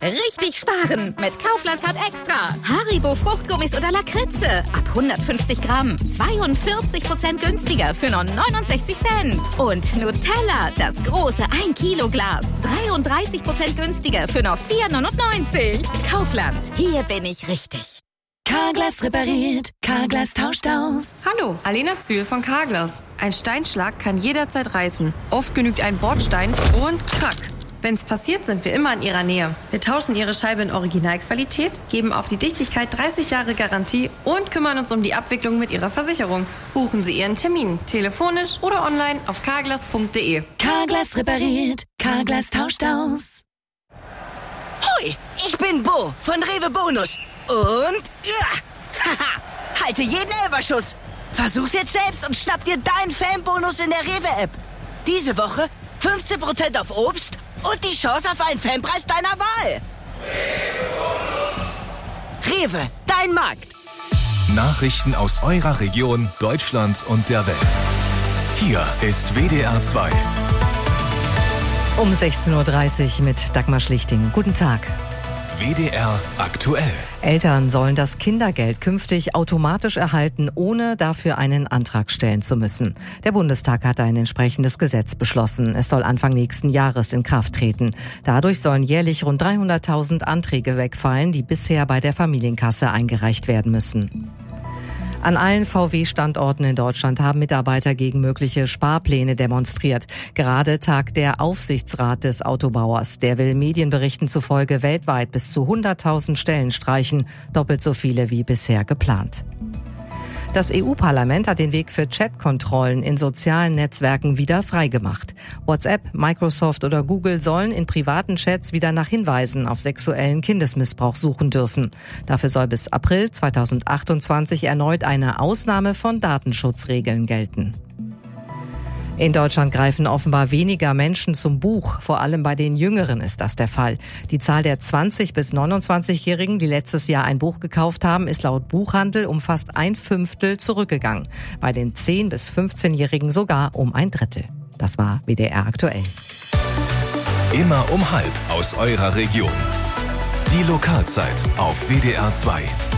Richtig sparen mit Kaufland Card Extra. Haribo Fruchtgummis oder Lakritze. Ab 150 Gramm. 42% günstiger für nur 69 Cent. Und Nutella, das große 1 Kilo Glas. 33% günstiger für nur 4,99. Kaufland, hier bin ich richtig. Carglass repariert, Carglass tauscht aus. Hallo, Alena Zühl von Carglass. Ein Steinschlag kann jederzeit reißen. Oft genügt ein Bordstein und krack. Wenn's passiert, sind wir immer in Ihrer Nähe. Wir tauschen Ihre Scheibe in Originalqualität, geben auf die Dichtigkeit 30 Jahre Garantie und kümmern uns um die Abwicklung mit Ihrer Versicherung. Buchen Sie Ihren Termin, telefonisch oder online auf carglass.de. Carglass repariert, Carglass tauscht aus. Hoi, ich bin Bo von Rewe Bonus. Und haha, halte jeden Elferschuss. Versuch's jetzt selbst und schnapp dir deinen Fanbonus in der Rewe-App. Diese Woche 15% auf Obst und die Chance auf einen Fanpreis deiner Wahl. Rewe, dein Markt. Nachrichten aus eurer Region, Deutschland und der Welt. Hier ist WDR 2. Um 16.30 Uhr mit Dagmar Schlichting. Guten Tag. WDR aktuell. Eltern sollen das Kindergeld künftig automatisch erhalten, ohne dafür einen Antrag stellen zu müssen. Der Bundestag hat ein entsprechendes Gesetz beschlossen. Es soll Anfang nächsten Jahres in Kraft treten. Dadurch sollen jährlich rund 300.000 Anträge wegfallen, die bisher bei der Familienkasse eingereicht werden müssen. An allen VW-Standorten in Deutschland haben Mitarbeiter gegen mögliche Sparpläne demonstriert. Gerade tagt der Aufsichtsrat des Autobauers. Der will Medienberichten zufolge weltweit bis zu 100.000 Stellen streichen, doppelt so viele wie bisher geplant. Das EU-Parlament hat den Weg für Chatkontrollen in sozialen Netzwerken wieder freigemacht. WhatsApp, Microsoft oder Google sollen in privaten Chats wieder nach Hinweisen auf sexuellen Kindesmissbrauch suchen dürfen. Dafür soll bis April 2028 erneut eine Ausnahme von Datenschutzregeln gelten. In Deutschland greifen offenbar weniger Menschen zum Buch. Vor allem bei den Jüngeren ist das der Fall. Die Zahl der 20- bis 29-Jährigen, die letztes Jahr ein Buch gekauft haben, ist laut Buchhandel um fast 1/5 zurückgegangen. Bei den 10- bis 15-Jährigen sogar um 1/3. Das war WDR aktuell. Immer um 12:30 aus eurer Region. Die Lokalzeit auf WDR 2.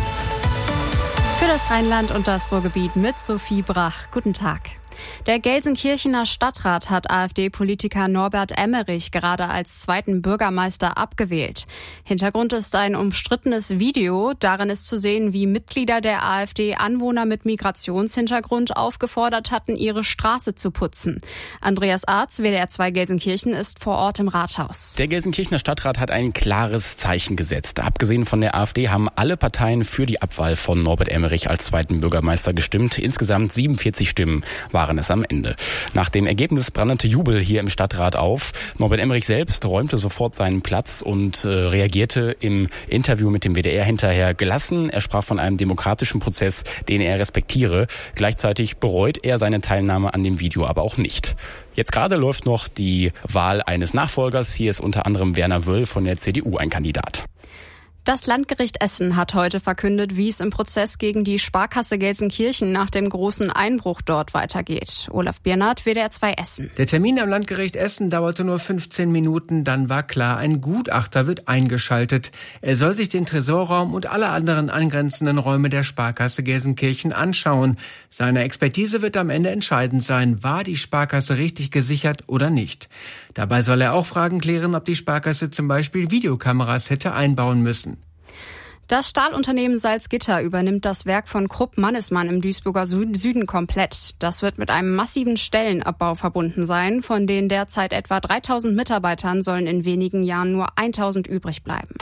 Für das Rheinland und das Ruhrgebiet mit Sophie Brach. Guten Tag. Der Gelsenkirchener Stadtrat hat AfD-Politiker Norbert Emmerich gerade als zweiten Bürgermeister abgewählt. Hintergrund ist ein umstrittenes Video. Darin ist zu sehen, wie Mitglieder der AfD Anwohner mit Migrationshintergrund aufgefordert hatten, ihre Straße zu putzen. Andreas Arz, WDR 2 Gelsenkirchen, ist vor Ort im Rathaus. Der Gelsenkirchener Stadtrat hat ein klares Zeichen gesetzt. Abgesehen von der AfD haben alle Parteien für die Abwahl von Norbert Emmerich als zweiten Bürgermeister gestimmt. Insgesamt 47 Stimmen waren es am Ende. Nach dem Ergebnis brandete Jubel hier im Stadtrat auf. Norbert Emmerich selbst räumte sofort seinen Platz und reagierte im Interview mit dem WDR hinterher gelassen. Er sprach von einem demokratischen Prozess, den er respektiere. Gleichzeitig bereut er seine Teilnahme an dem Video aber auch nicht. Jetzt gerade läuft noch die Wahl eines Nachfolgers. Hier ist unter anderem Werner Wöll von der CDU ein Kandidat. Das Landgericht Essen hat heute verkündet, wie es im Prozess gegen die Sparkasse Gelsenkirchen nach dem großen Einbruch dort weitergeht. Olaf Biernat, WDR 2 Essen. Der Termin am Landgericht Essen dauerte nur 15 Minuten, dann war klar, ein Gutachter wird eingeschaltet. Er soll sich den Tresorraum und alle anderen angrenzenden Räume der Sparkasse Gelsenkirchen anschauen. Seine Expertise wird am Ende entscheidend sein, war die Sparkasse richtig gesichert oder nicht. Dabei soll er auch Fragen klären, ob die Sparkasse zum Beispiel Videokameras hätte einbauen müssen. Das Stahlunternehmen Salzgitter übernimmt das Werk von Krupp-Mannesmann im Duisburger Süden komplett. Das wird mit einem massiven Stellenabbau verbunden sein. Von den derzeit etwa 3.000 Mitarbeitern sollen in wenigen Jahren nur 1.000 übrig bleiben.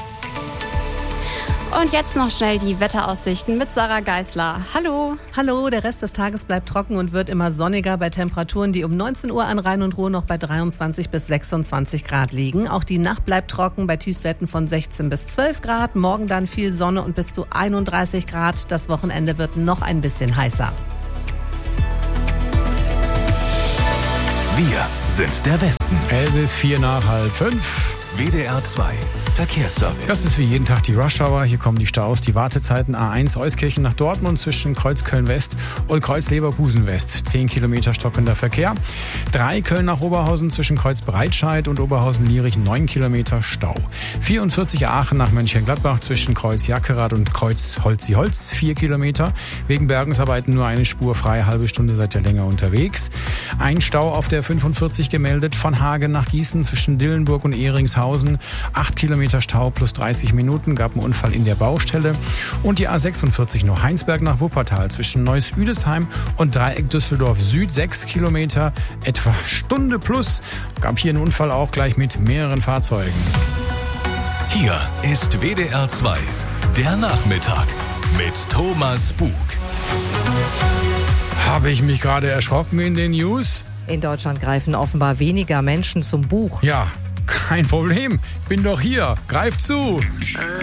Und jetzt noch schnell die Wetteraussichten mit Sarah Geisler. Hallo. Hallo, der Rest des Tages bleibt trocken und wird immer sonniger bei Temperaturen, die um 19 Uhr an Rhein und Ruhr noch bei 23 bis 26 Grad liegen. Auch die Nacht bleibt trocken bei Tiefstwerten von 16 bis 12 Grad. Morgen dann viel Sonne und bis zu 31 Grad. Das Wochenende wird noch ein bisschen heißer. Wir sind der Westen. Es ist 4:05. WDR 2 Verkehrsservice. Das ist wie jeden Tag die Rush-Hour. Hier kommen die Staus. Die Wartezeiten A1 Euskirchen nach Dortmund zwischen Kreuz Köln-West und Kreuz Leverkusen-West. 10 Kilometer stockender Verkehr. 3 Köln nach Oberhausen zwischen Kreuz Breitscheid und Oberhausen-Lierich 9 Kilometer Stau. 44 Aachen nach Mönchengladbach zwischen Kreuz Jackerath und Kreuz Holzi-Holz 4 Kilometer. Wegen Bergungsarbeiten nur eine Spur frei, halbe Stunde seid ihr länger unterwegs. Ein Stau auf der 45 gemeldet von Hagen nach Gießen zwischen Dillenburg und Ehringshausen. 8 Kilometer Stau plus 30 Minuten, gab einen Unfall in der Baustelle. Und die A46 noch Heinsberg nach Wuppertal zwischen Neuss-Üdesheim und Dreieck Düsseldorf Süd 6 Kilometer, etwa Stunde plus. Gab hier einen Unfall auch gleich mit mehreren Fahrzeugen. Hier ist WDR 2, der Nachmittag mit Thomas Bug. Habe ich mich gerade erschrocken in den News? In Deutschland greifen offenbar weniger Menschen zum Buch. Ja, kein Problem. Bin doch hier. Greift zu.